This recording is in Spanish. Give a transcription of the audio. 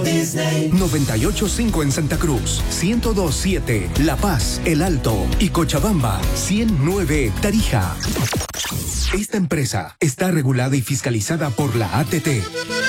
Disney. 98.5 en Santa Cruz, 102.7 La Paz, El Alto y Cochabamba, 100.9 Tarija. Esta empresa está regulada y fiscalizada por la ATT.